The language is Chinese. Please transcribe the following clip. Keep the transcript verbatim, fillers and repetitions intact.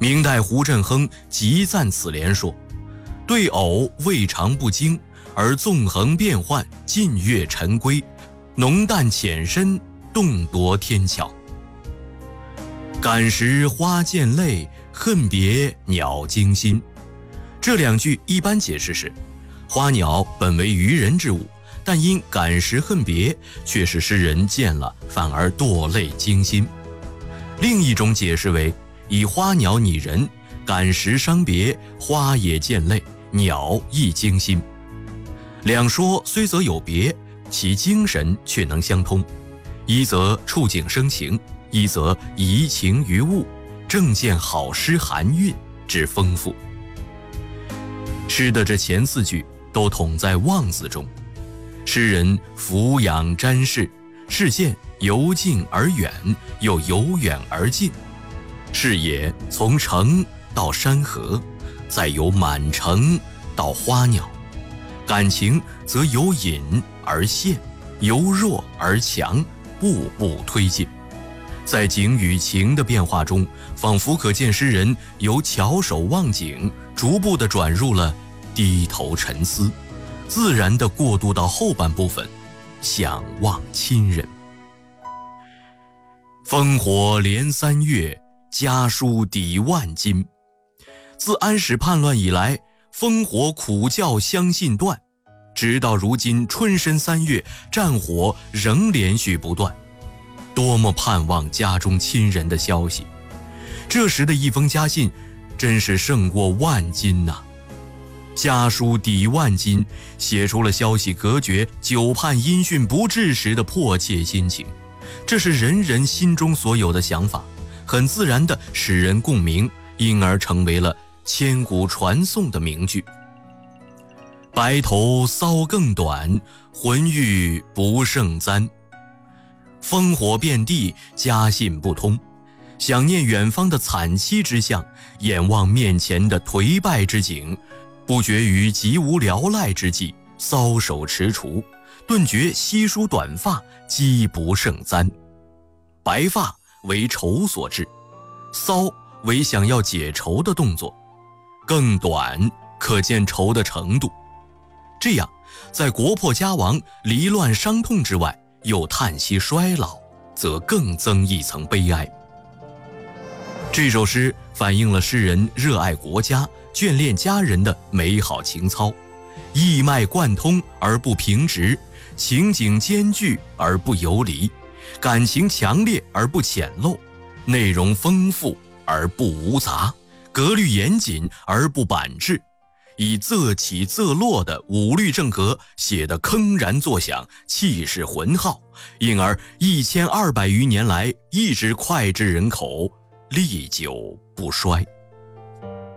明代胡振亨极赞此联说：对偶未尝不精，而纵横变幻，近越陈规，浓淡浅深，动夺天巧。感时花溅泪，恨别鸟惊心。这两句一般解释是，花鸟本为愚人之物，但因感时恨别，却使诗人见了反而堕泪惊心。另一种解释为，以花鸟拟人，感时伤别，花也溅泪，鸟亦惊心。两说虽则有别，其精神却能相通，一则触景生情，一则移情于物，正见好诗含韵之丰富。诗的这前四句都统在望字中，诗人俯仰瞻视，视线由近而远，又由远而近，视野从城到山河，再由满城到花鸟，感情则由隐而现，由弱而强，步步推进。在景与情的变化中，仿佛可见诗人由翘首望景，逐步地转入了低头沉思，自然地过渡到后半部分，想望亲人。烽火连三月，家书抵万金。自安史叛乱以来，烽火苦教相信断，直到如今春深三月，战火仍连续不断。多么盼望家中亲人的消息，这时的一封家信真是胜过万金呐！家书抵万金，写出了消息隔绝、久盼音讯不至时的迫切心情，这是人人心中所有的想法，很自然地使人共鸣，因而成为了千古传颂的名句。白头搔更短，浑欲不胜簪。烽火遍地，家信不通，想念远方的惨凄之象，眼望面前的颓败之景，不觉于极无聊赖之际，搔首踟蹰，顿觉稀疏短发，积不胜簪。白发为愁所致，搔为想要解愁的动作，更短可见愁的程度。这样，在国破家亡、离乱伤痛之外，又叹息衰老，则更增一层悲哀。这首诗反映了诗人热爱国家、眷恋家人的美好情操，义脉贯通而不平直，情景兼具而不游离，感情强烈而不浅陋，内容丰富而不无杂，格律严谨而不板滞，以仄起仄落的五律正格写得铿然作响，气势浑浩，因而一千二百余年来一直脍炙人口，历久不衰。